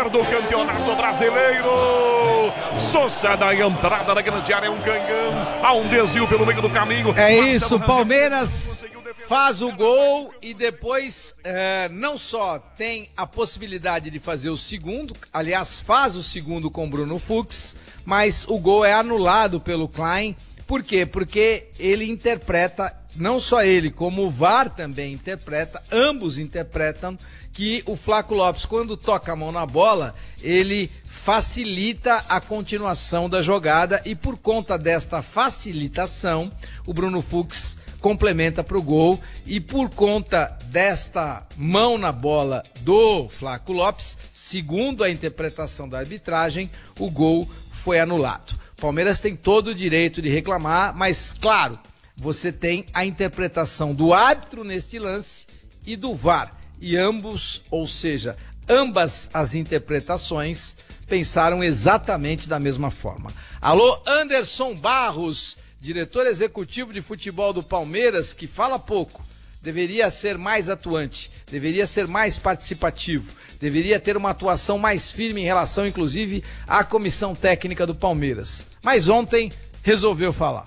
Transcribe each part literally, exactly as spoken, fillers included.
líder do Campeonato Brasileiro. Souza na entrada da grande área, é um canhão, há um desvio pelo meio do caminho. É isso, Palmeiras faz o gol e depois é, não só tem a possibilidade de fazer o segundo, aliás faz o segundo com Bruno Fux, mas o gol é anulado pelo Klein. Por quê? Porque ele interpreta, não só ele, como o V A R também interpreta, ambos interpretam que o Flaco Lopes, quando toca a mão na bola, ele facilita a continuação da jogada e por conta desta facilitação, o Bruno Fux complementa para o gol e por conta desta mão na bola do Flaco Lopes, segundo a interpretação da arbitragem, o gol foi anulado. Palmeiras tem todo o direito de reclamar, mas claro, você tem a interpretação do árbitro neste lance e do V A R. E ambos, ou seja, ambas as interpretações pensaram exatamente da mesma forma. Alô, Anderson Barros, diretor executivo de futebol do Palmeiras, que fala pouco, deveria ser mais atuante, deveria ser mais participativo, deveria ter uma atuação mais firme em relação, inclusive, à comissão técnica do Palmeiras. Mas ontem resolveu falar.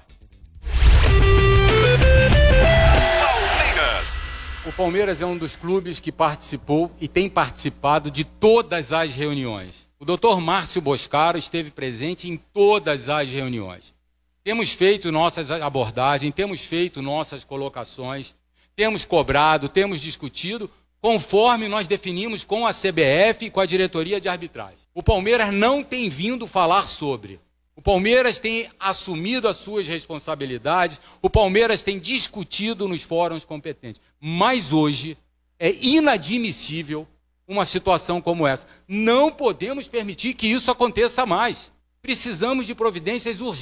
Palmeiras. O Palmeiras é um dos clubes que participou e tem participado de todas as reuniões. O doutor Márcio Boscaro esteve presente em todas as reuniões. Temos feito nossas abordagens, temos feito nossas colocações, temos cobrado, temos discutido, conforme nós definimos com a C B F e com a diretoria de arbitragem. O Palmeiras não tem vindo falar sobre. O Palmeiras tem assumido as suas responsabilidades, o Palmeiras tem discutido nos fóruns competentes. Mas hoje é inadmissível uma situação como essa. Não podemos permitir que isso aconteça mais. Precisamos de providências urgentes.